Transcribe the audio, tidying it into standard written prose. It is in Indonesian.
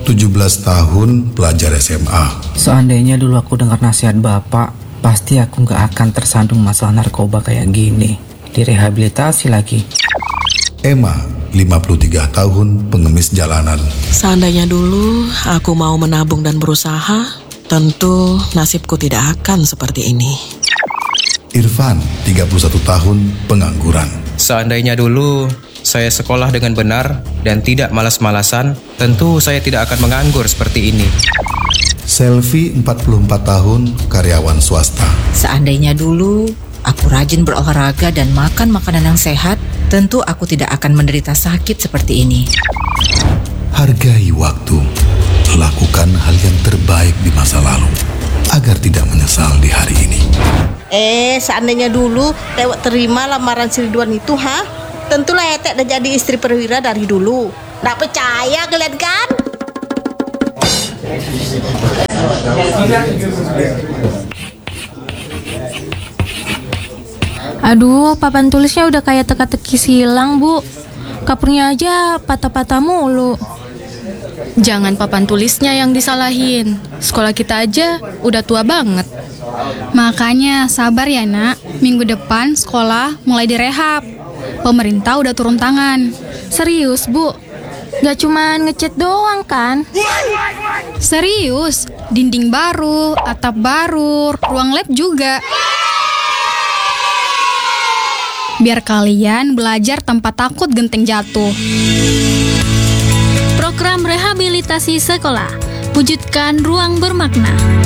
17 tahun, pelajar SMA. Seandainya dulu aku dengar nasihat bapak, pasti aku gak akan tersandung masalah narkoba kayak gini. Direhabilitasi lagi. Emma, 53 tahun, pengemis jalanan. Seandainya dulu aku mau menabung dan berusaha, tentu nasibku tidak akan seperti ini. Irfan, 31 tahun, pengangguran. Seandainya dulu saya sekolah dengan benar dan tidak malas-malasan, tentu saya tidak akan menganggur seperti ini. Selvi, 44 tahun, karyawan swasta. Seandainya dulu aku rajin berolahraga dan makan makanan yang sehat, tentu aku tidak akan menderita sakit seperti ini. Hargai waktu. Lakukan hal yang terbaik di masa lalu agar tidak menyesal di hari ini. Seandainya dulu lewat terima lamaran si Ridwan itu, tentulah Etek udah jadi istri perwira dari dulu. Nggak percaya kalian kan? Aduh, papan tulisnya udah kayak teka-teki silang, Bu. Kapurnya aja patah-patah mulu. Jangan papan tulisnya yang disalahin. Sekolah kita aja udah tua banget. Makanya sabar ya nak. Minggu depan sekolah mulai direhab. Pemerintah udah turun tangan. Serius, Bu? Gak cuma ngecat doang kan? Serius, dinding baru, atap baru, ruang lab juga. Biar kalian belajar tanpa takut genteng jatuh. Program rehabilitasi sekolah, wujudkan ruang bermakna.